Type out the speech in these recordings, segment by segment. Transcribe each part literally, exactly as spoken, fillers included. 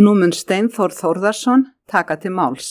Nú mun Steinþór Þórðarson taka til máls.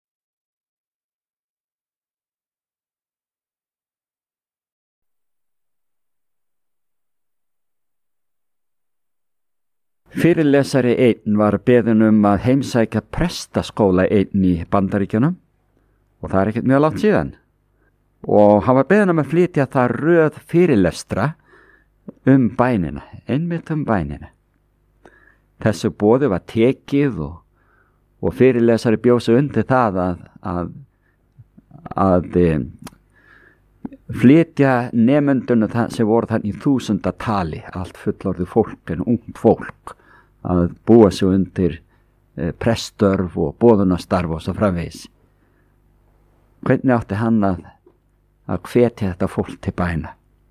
Fyrirlesari einn var beðinn um að heimsækja prestaskóla einn í Bandaríkjunum og það er ekkert mjög langt síðan. Og hann var beðinn um að flytja það röð fyrirlestra um bænina, einmitt um bænina. Þessu boði var tekið og, og fyrirlesari bjósi undir það að, að, að e, flytja nemendunum það sem voru þann í þúsundatali, allt fullorðið fólk en ungt fólk, að búa sig undir e, preststörf og boðunastarf og svo framvegis. Hvernig átti hann að, að hvetja þetta fólk til bæna?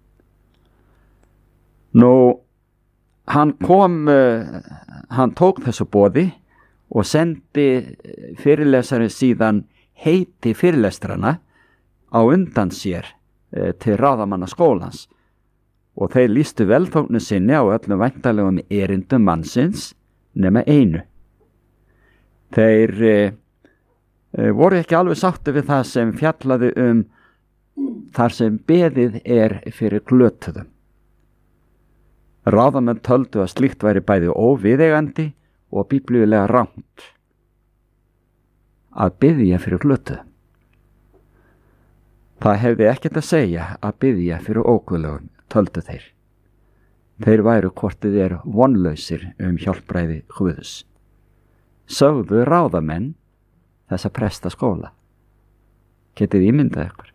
Nú, hann kom, uh, hann tók þessu boði og sendi fyrirlesari síðan heiti fyrirlestrana á undan sér uh, til ráðamanna skólans og þeir lýstu velþóknu sinni á öllum væntanlegum erindum mannsins nema einu. Þeir uh, uh, voru ekki alveg sátti við það sem fjallaði um þar sem beðið er fyrir glötuðum. Ráðamenn töldu að slíkt væri bæði óviðeigandi og biblíulega rangt að biðja fyrir glötuðum. Það hefði ekkert að segja að biðja fyrir óguðlegum, töldu þeir. Þeir væru hvortið er vonlausir um hjálpræði Guðs. Sögðu ráðamenn þessa prestaskóla. Getið ímyndað ykkur?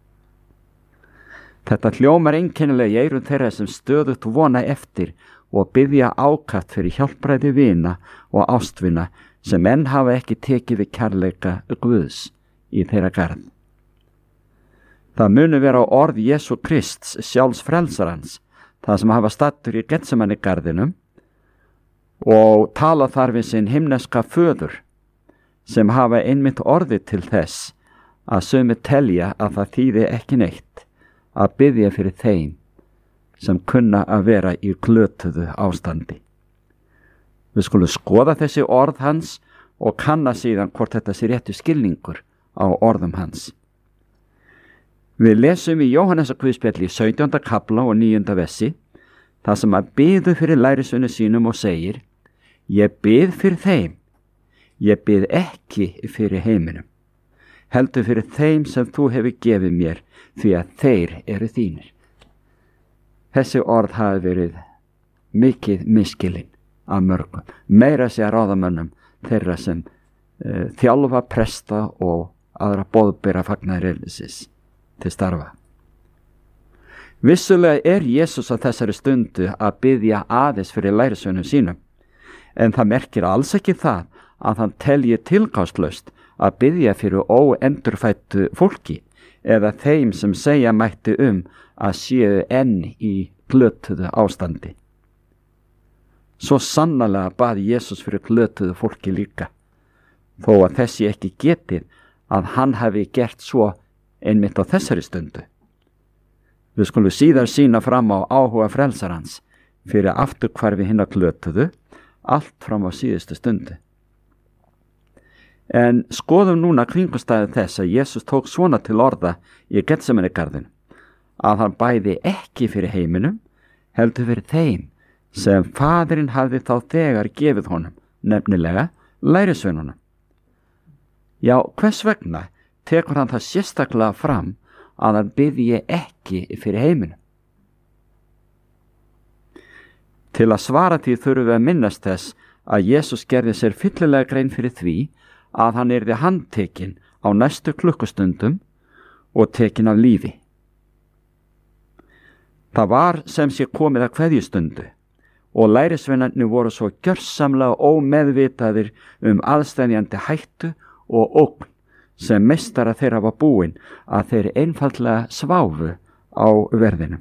Þetta hljómar einkennilega í eyrum þeirra sem stöðugt vona eftir og biðja ákaft fyrir hjálpræði vina og ástvina sem enn hafa ekki tekið við kærleika Guðs í þeirra garð. Það muni vera orð Jesú Krists sjálfs frelsarans, það sem hafa stattur í Getsemani garðinum og tala þar við sinn himneska föður sem hafa einmitt orðið til þess að sumir telja að það þýði ekki neitt að biðja fyrir þeim sem kunna að vera í glötuðu ástandi. Við skulum skoða þessi orð hans og kanna síðan hvort þetta sé réttu skilningur á orðum hans. Við lesum í Jóhannesarguðspjalli í sautjánda kafla og níunda vessi það sem að biðu fyrir lærisveinum sínum og segir: Ég bið fyrir þeim, ég bið ekki fyrir heiminum, heldur fyrir þeim sem þú hefur gefið mér, því að þeir eru þínir. Þessi orð hafi verið mikið misskilin af mörgum, meira sé að ráðamönnum þeirra sem uh, þjálfa, presta og aðra boðbera fagnaðarerindis til starfa. Vissulega er Jesús á þessari stundu að biðja aðeins fyrir lærisveinum sínum, en það merkir alls ekki það að hann telji tilgangslaust að biðja fyrir óendurfæddu fólki eða þeim sem segja mætti um að séu enn í glötuðu ástandi. Svo sannarlega baði Jesús fyrir glötuðu fólki líka, þó að þessi ekki getið að hann hafi gert svo einmitt á þessari stundu. Við skulum síðar sýna fram á áhuga frelsarans fyrir afturhvarfi hinna glötuðu, allt fram á síðustu stundu. En skoðum núna kringumstæðu þess að Jesús tók svona til orða í Getsemani garðinum, að hann bæði ekki fyrir heiminum, heldur fyrir þeim sem Faðirinn hafði þá þegar gefið honum, nefnilega lærisveinunum. Já, hvers vegna tekur hann það sérstaklega fram að hann biðji ekki fyrir heiminum? Til að svara því þurfum við að minnast þess að Jesús gerði sér fyllilega grein fyrir því að hann yrði handtekinn á næstu klukkustundum og tekinn af lífi. Það var sem sé komið að kveðjustundu og lærisveinarnir voru svo gjörsamlega ómeðvitaðir um aðstæðjandi hættu og ógn sem meistara þeirra var búin að þeir einfaldlega sváfu á verðinum.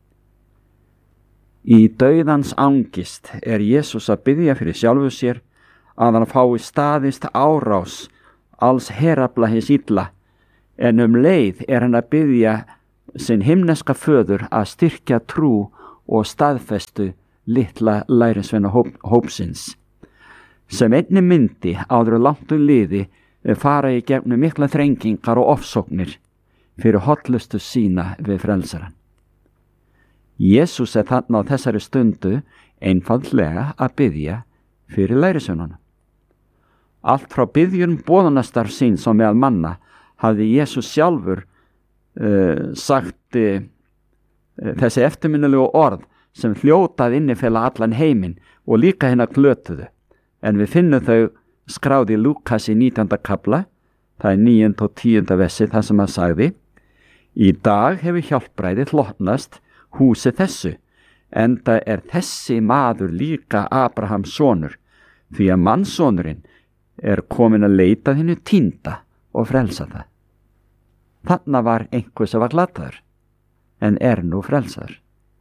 Í dauðans angist er Jesús að biðja fyrir sjálfu sér að hann fái staðist árás alls herafla hins illa, en um leið er hann að biðja sinn himneska föður að styrkja trú og staðfestu litla lærisveina hóp, hópsins. sem einni myndi áður langt um liði fara í gegnum mikla þrengingar og ofsóknir fyrir hollustu sína við frelsaran. Jesús er þarna á þessari stundu einfaldlega að biðja fyrir lærisveinunum. Allt frá biðjun boðunastarf síns og meðal manna hafði Jesús sjálfur uh, sagt uh, þessi eftirminnilegu orð sem hljótað innifela allan heiminn og líka hérna glötuðu. En við finnum þau skráð í Lúkas í nítjánda kafla, það er níunda og tíunda versi, það sem hann sagði: Í dag hefur hjálpræðið hlotnast húsi þessu, enda er þessi maður líka Abrahams sonur, því að mannssonurinn er komin að leita þínu týnda og frelsa það. Þarna var einhver sem var glataður, en er nú frelsaður.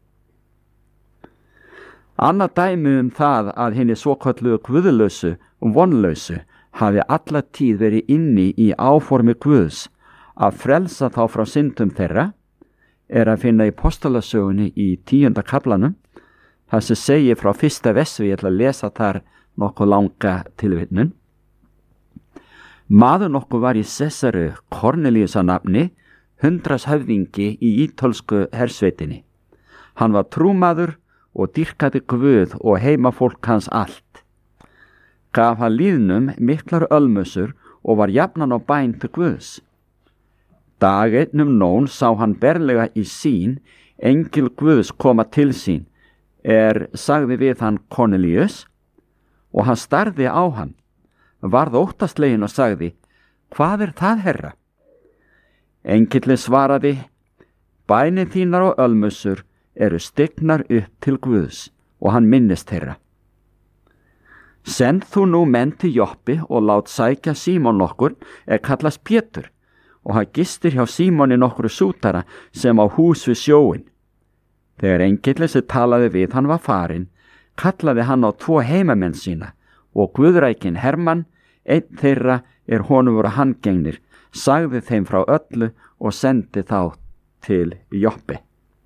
Annað dæmi um það að hinni svokölluðu guðlausu og vonlausu hafi alla tíð verið inni í áformi Guðs að frelsa þá frá syndum þeirra er að finna í Postulasögunni í tíunda kaflanum, það sem segir frá fyrsta versi, ég ætla að lesa þar nokkuð langa tilvitnun. Maður nokkuð var í Sesaru Kornelíus að nafni, hundrashöfðingi í ítölsku hersveitinni. Hann var trúmaður og dýrkaði Guð og heimafólk hans allt. Gaf hann lýðnum miklar ölmusur og var jafnan á bæn til Guðs. Dag einn um nón sá hann berlega í sín engil Guðs koma til sín, er sagði við hann Kornelíus, og hann starði á hann, varð óttasleginn og sagði: Hvað er það, Herra? Engillinn svaraði: Bænir þínar og ölmusur eru stignar upp til Guðs, og hann minnist þeirra. Send þú nú menn til Joppi og lát sækja Símon nokkur, er kallast Pétur, og hann gistir hjá Símoni nokkru sútara sem á hús við sjóin. Þegar engillinn sem talaði við hann var farinn, kallaði hann á tvo heimamenn sína, og guðrækin Hermann, einn þeirra er honum voru handgengnir, sagði þeim frá öllu og sendi þá til Joppi.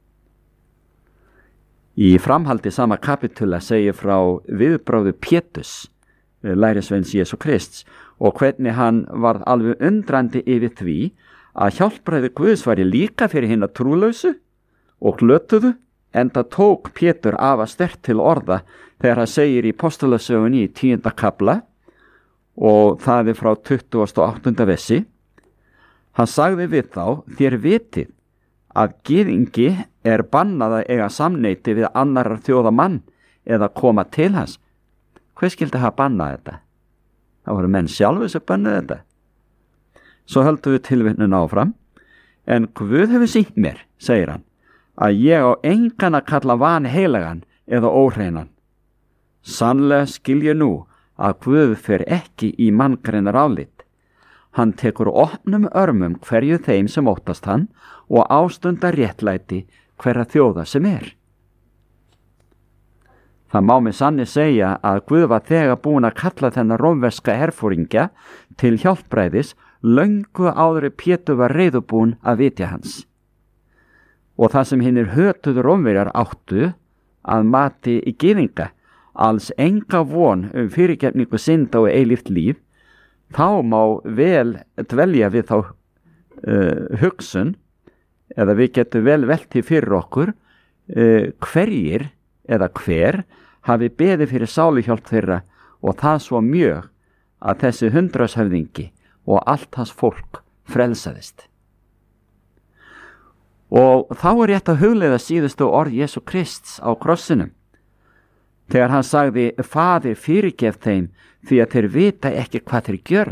Í framhaldi sama kapitula segir frá viðbrögðu Péturs, lærisveins Jesú Krists, og hvernig hann varð alveg undrandi yfir því að hjálpræði Guðs væri líka fyrir hina trúlausu og glötuðu, enda tók Pétur afar sterkt til orða þegar hann segir í Postulasögunni í tíunda kafla, og það er frá tuttugasta og áttunda versi. Hann sagði við þá: Þér vitið að gyðingi er bannað að eiga samneyti við annarar þjóða mann eða koma til hans. Hver skildi hafa bannað þetta? Það voru menn sjálfur sem bannaði þetta. Svo höldum við tilvitnun áfram. En Guð hefur sýnt mér, segir hann, að ég á engan að kalla vanheilagan eða óhreinan. Sannlega skil ég nú að Guð fer ekki í manngreinar álit. Hann tekur opnum örmum hverju þeim sem óttast hann og ástundar réttlæti hverra þjóða sem er. Það má með sanni segja að Guð var þegar búin að kalla þennan rómverska herforingja til hjálpræðis löngu áður en Pétur var reiðubúin að vitja hans. Og það sem hinnir hötuðu Rómverjar áttu að mati í gyðinga alls enga von um fyrirgefningu synda og eilíft líf, þá má vel dvelja við þá uh, hugsun, eða við getum vel velti fyrir okkur uh, hverjir eða hver hafi beðið fyrir sáluhjálp þeirra, og það svo mjög að þessi hundrashöfðingi og allt hans fólk frelsaðist. Og þá er rétt að hugleiða síðustu orð Jesú Krists á krossinum, þegar hann sagði: Faðir, fyrirgef þeim, því að þeir vita ekki hvað þeir gjöra.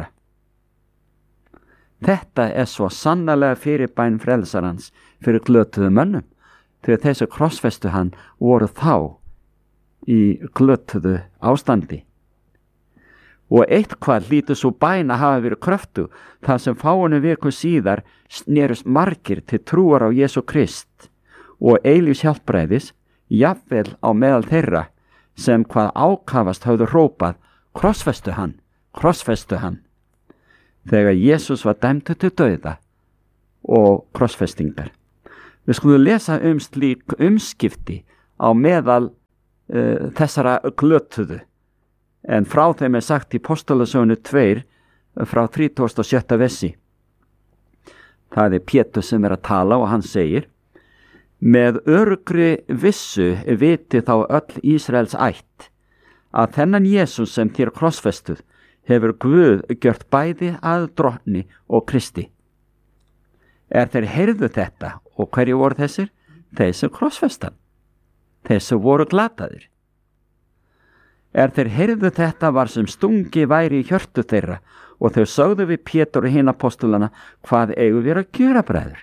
Þetta er svo sannarlega fyrirbæn frelsarans fyrir glötuðu mönnum, þegar þessu krossfestu hann voru þá í glötuðu ástandi. Og eitthvað hlýtur svo bæn að hafa verið kröftu, þar sem fáinu viku síðar snerust margir til trúar á Jesú Krist og eilífs hjálpræðis, jafnvel á meðal þeirra sem hvað ákafast höfðu hrópað: krossfestu hann, krossfestu hann, þegar Jesús var dæmdur til dauða og krossfestingar. Við skulum lesa um slík umskipti á meðal uh, þessara glötuðu, en frá þeim er sagt í Postulasögunni tveir frá þrítugasta og sjötta vessi. Það er Pétur sem er að tala og hann segir: með öruggri vissu viti þá öll Ísraels ætt að þennan Jesús sem þér krossfestuð hefur Guð gjört bæði að drottni og Kristi. Er þeir heyrðu þetta, og hverju voru þessir? Þeir sem krossfestan, þeir sem voru glataðir. Er þeir heyrðu þetta var sem stungi væri í hjörtu þeirra, og þau sögðu við Pétur og hinn apostolana: hvað eigum við að gjöra, bræður?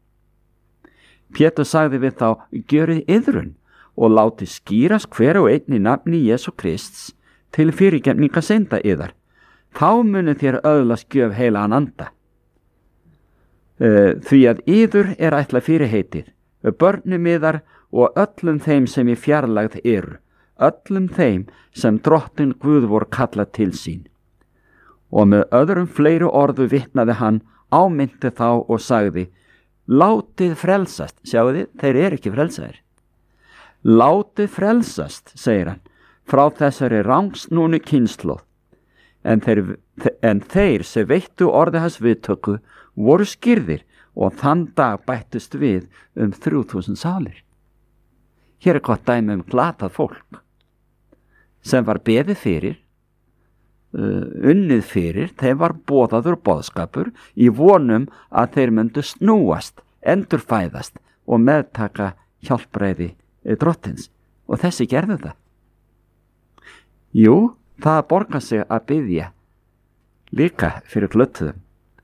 Pétur sagði við þá: gjörið iðrun og láti skýrast hver og einn í nafni Jesú Krists til fyrirgefninga synda yðar. Þá munu þér öðlast gjöf heilagan anda. Uh, því að yður er ætla fyrirheitið, börnum yðar og öllum þeim sem í fjarlægð eru, öllum þeim sem drottin Guð vor kallað til sín. Og með öðrum fleiri orðu vitnaði hann, ámynti þá og sagði: látið frelsast. Sjáu þið, þeir eru ekki frelsaðir. Látið frelsast, segir hann, frá þessari rangsnúnu kynslóð. En þeir, en þeir sem veittu orði hans viðtöku voru skýrðir, og þann dag bættust við um þrjú þúsund sálir. Hér er gott dæmi um glatað fólk sem var beðið fyrir, uh, unnið fyrir, þeim var boðaður boðskapur í vonum að þeir myndu snúast, endurfæðast og meðtaka hjálpræði drottins, og þessi gerðu það. Jú, það borgar sig að biðja líka fyrir glötuðum.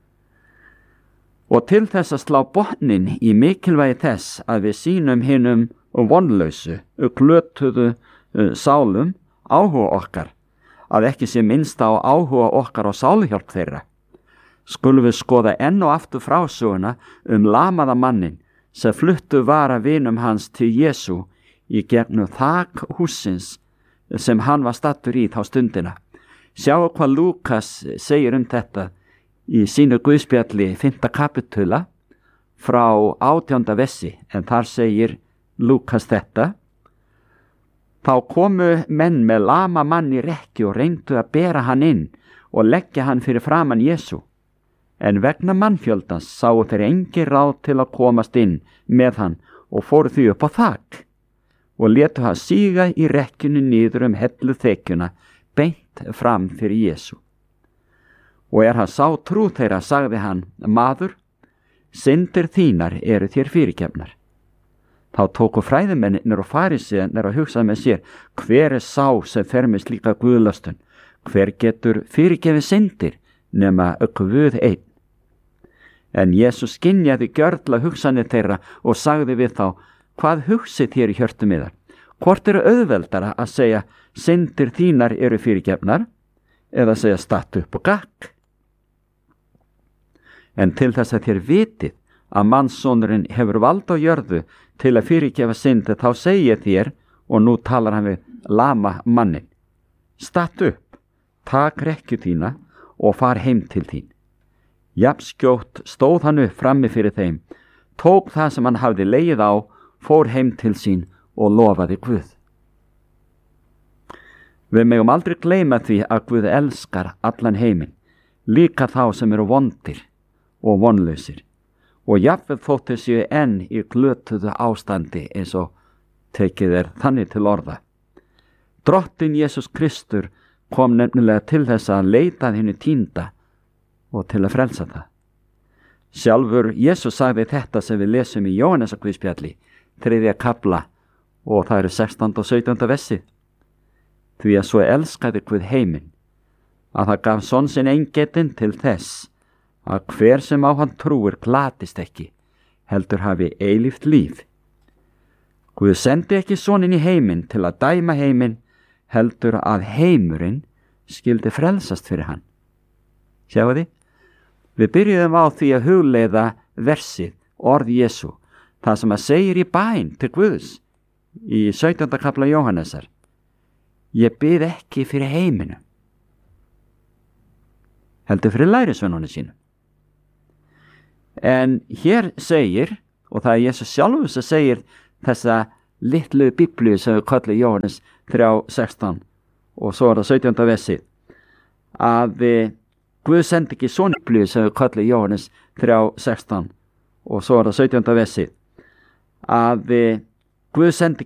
Og til þess að slá botnin í mikilvægi þess að við sýnum hinum vonlausu, glötuðu sálum áhuga okkar, að ekki sé minnst á áhuga okkar á sáluhjálp þeirra, skulum við skoða enn og aftur frásöguna um lamaða mannin sem fluttu vara vinum hans til Jesú í gegnum þak hússins sem hann var stattur í þá stundina. Sjáu hvað Lúkas segir um þetta í sínu guðspjalli fimmta kapitula frá átjánda vessi, en þar segir Lúkas þetta: þá komu menn með lama mann í rekki og reyndu að bera hann inn og leggja hann fyrir framan Jesú. En vegna mannfjöldans sáu þeir engi ráð til að komast inn með hann og fóru því upp á þak og létu hann síga í rekkjunu niður um hellu þekjuna beint fram fyrir Jesú. Og er hann sá trú þeirra, sagði hann: maður, syndir þínar eru þér fyrirgefnar. Þá tóku fræðimennir og farísearnir að hugsa með sér: hver er sá sem fer með slíka guðlöstun? Hver getur fyrirgefið syndir nema Guð einn? En Jesús skynjaði gjörla hugsanir þeirra og sagði við þá: hvað hugsið þér í hjörtum yðar? Hvort eru auðveldara að segja: syndir þínar eru fyrirgefnar, eða segja: statt upp og gakk? En til þess að þér vitið að mannssonurinn hefur vald á jörðu til að fyrirgefa syndi, þá segi ég þér, og nú talar hann við lama mannin: statt upp, tak rekkju þína og far heim til þín. Jafnskjótt stóð hann upp frammi fyrir þeim, tók það sem hann hafði legið á, fór heim til sín og lofaði Guð. Við megum aldrei gleyma því að Guð elskar allan heiminn, líka þá sem eru vondir og vonlausir, og jafnvel þótt þeir séu enn í glötuðu ástandi, eins og tekið er þannig til orða. Drottinn Jesús Kristur kom nefnilega til þess að leita hinu týnda og til að frelsa það. Sjálfur Jesús sagði þetta sem við lesum í Jóhannesarguðspjalli, þriðja kafla, og það eru sextánda og sautjánda vessið. Því að svo elskaði Guð heiminn, að það gaf son sinn eingetinn til þess að hver sem á hann trúir glatist ekki, heldur hafi eilíft líf. Guð sendi ekki soninn í heiminn til að dæma heiminn, heldur að heimurinn skyldi frelsast fyrir hann. Sjáu þið? Við byrjuðum á því að hugleiða versið, orð Jesú, það sem að segir í bæn til Guðs í sautjánda kafla Jóhannesar: ég bið ekki fyrir heiminu, heldur fyrir lærisveinunum sínum. En hér segir, og það er Jesús sjálfur sem segir þessa litlu biblíu sem við köllum Jóhannes þrjú sextán og svo er það sautjánda versið að e, Guð sendi ekki sonblíu sem við kallum Jóhannes þrjú sextán og svo er það sautjánda versið að e, Guð sendi